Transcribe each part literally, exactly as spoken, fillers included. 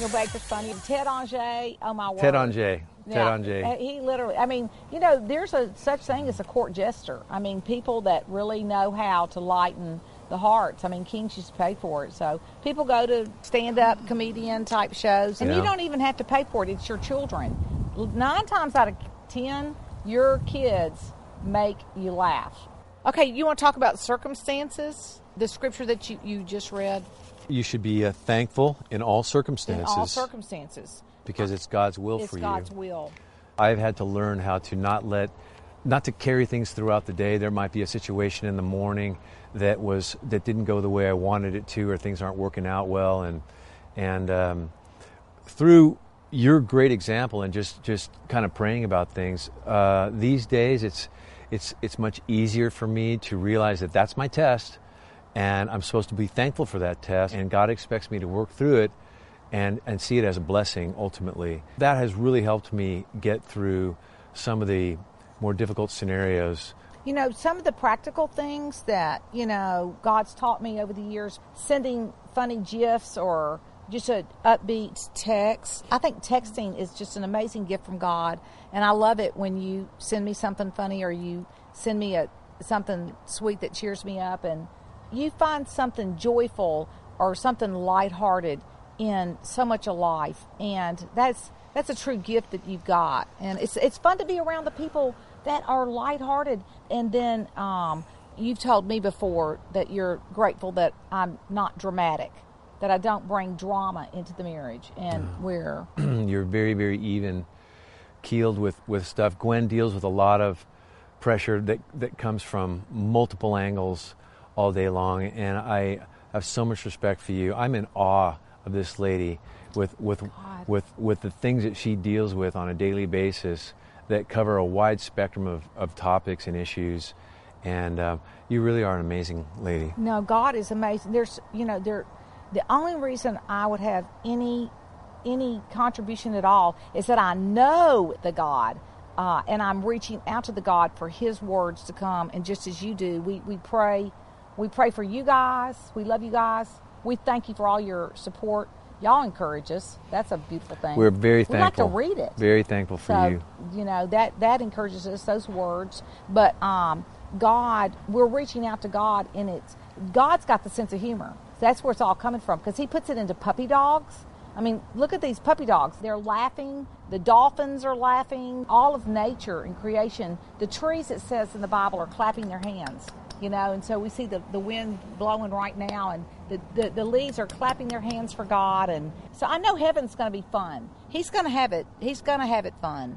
Baker's funny. Ted Ange, oh my word. Ted Ange. Ted yeah, Ange. He literally, I mean, you know, there's a such thing as a court jester. I mean, people that really know how to lighten the hearts. I mean, Kings used to pay for it. So people go to stand-up comedian type shows, and yeah. you don't even have to pay for it. It's your children. Nine times out of ten, your kids make you laugh. Okay, you want to talk about circumstances? The scripture that you, you just read? You should be uh, thankful in all circumstances. In all circumstances. Because it's God's will it's for you. It's God's will. I've had to learn how to not let, not to carry things throughout the day. There might be a situation in the morning that was that didn't go the way I wanted it to, or things aren't working out well, and and um, through your great example and just, just kind of praying about things, uh, these days it's it's it's much easier for me to realize that that's my test, and I'm supposed to be thankful for that test, and God expects me to work through it and, and see it as a blessing ultimately. That has really helped me get through some of the more difficult scenarios. You know, some of the practical things that, you know, God's taught me over the years, sending funny GIFs or just an upbeat text. I think texting is just an amazing gift from God, and I love it when you send me something funny or you send me a something sweet that cheers me up, and you find something joyful or something lighthearted in so much of life, and that's that's a true gift that you've got. And it's it's fun to be around the people that are lighthearted. And then um, you've told me before that you're grateful that I'm not dramatic, that I don't bring drama into the marriage, and uh, we're you're very very even keeled with with stuff. Gwen deals with a lot of pressure that that comes from multiple angles all day long, and I have so much respect for you. I'm in awe of this lady with with God. with with the things that she deals with on a daily basis that cover a wide spectrum of, of topics and issues, and uh, you really are an amazing lady. No, God is amazing. There's, you know, there. The only reason I would have any any contribution at all is that I know the God, uh, and I'm reaching out to the God for His words to come. And just as you do, we we pray, we pray for you guys. We love you guys. We thank you for all your support. Y'all encourage us. That's a beautiful thing. We're very thankful. We like to read it. Very thankful for so, you. You know, that, that encourages us, those words. But um, God, we're reaching out to God, and it's God's got the sense of humor. That's where it's all coming from, because He puts it into puppy dogs. I mean, look at these puppy dogs. They're laughing. The dolphins are laughing. All of nature and creation. The trees, it says in the Bible, are clapping their hands. You know, and so we see the, the wind blowing right now, and the, the, the leaves are clapping their hands for God. And so I know heaven's going to be fun. He's going to have it. He's going to have it fun.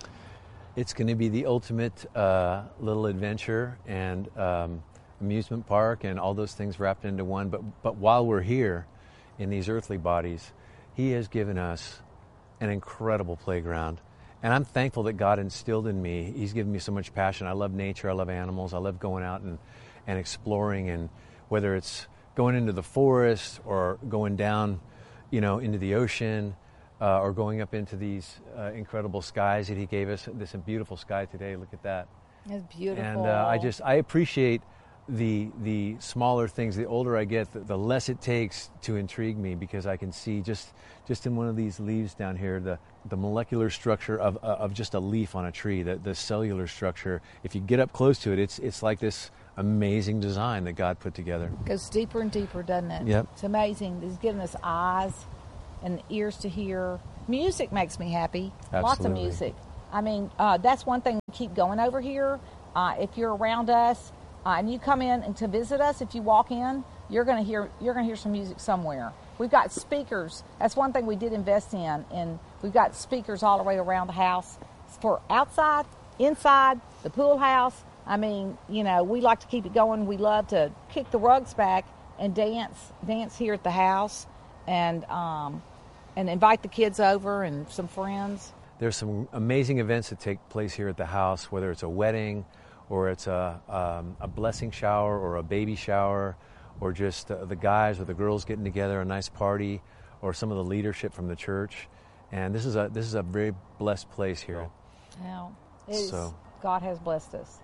It's going to be the ultimate uh, little adventure and um, amusement park and all those things wrapped into one. But but while we're here in these earthly bodies, He has given us an incredible playground. And I'm thankful that God instilled in me. He's given me so much passion. I love nature. I love animals. I love going out and, and exploring. And whether it's going into the forest or going down, you know, into the ocean, uh, or going up into these uh, incredible skies that He gave us. This beautiful sky today. Look at that. It's beautiful. And uh, I just I appreciate the the smaller things. The older I get, the, the less it takes to intrigue me, because I can see just just in one of these leaves down here the the molecular structure of uh, of just a leaf on a tree, the the cellular structure. If you get up close to it, it's it's like this amazing design that God put together. It goes deeper and deeper, doesn't it? Yep. It's amazing. He's given us eyes and ears to hear. Music makes me happy. Absolutely. Lots of music. I mean, uh, that's one thing we keep going over here. Uh, if you're around us, Uh, and you come in and to visit us, if you walk in, you're going to hear you're going to hear some music somewhere. We've got speakers. That's one thing we did invest in, and we've got speakers all the way around the house for outside, inside, the pool house. I mean, you know, we like to keep it going. We love to kick the rugs back and dance dance here at the house, and um, and invite the kids over and some friends. There's some amazing events that take place here at the house, whether it's a wedding, or it's a, um, a blessing shower, or a baby shower, or just uh, the guys or the girls getting together, a nice party, or some of the leadership from the church. And this is a this is a very blessed place here. Wow. It is, so God has blessed us.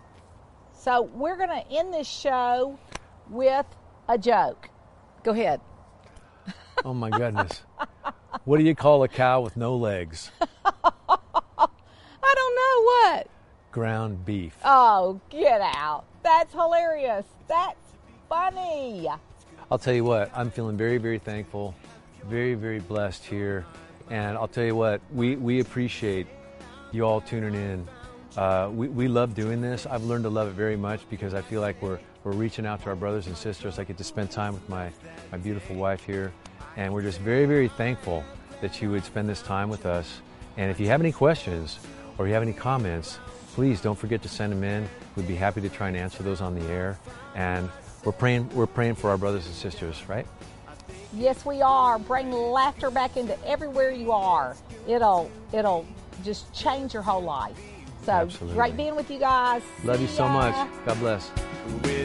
So we're going to end this show with a joke. Go ahead. Oh my goodness. What do you call a cow with no legs? I don't know what. Ground beef. Oh, get out. That's hilarious. That's funny. I'll tell you what, I'm feeling very, very thankful, very, very blessed here. And I'll tell you what, we, we appreciate you all tuning in. Uh, we, we love doing this. I've learned to love it very much because I feel like we're, we're reaching out to our brothers and sisters. I get to spend time with my, my beautiful wife here. And we're just very, very thankful that you would spend this time with us. And if you have any questions or you have any comments, please don't forget to send them in. We'd be happy to try and answer those on the air. And we're praying, we're praying for our brothers and sisters, right? Yes, we are. Bring laughter back into everywhere you are. It'll, it'll just change your whole life. So Absolutely. great being with you guys. Love See you so ya. much. God bless.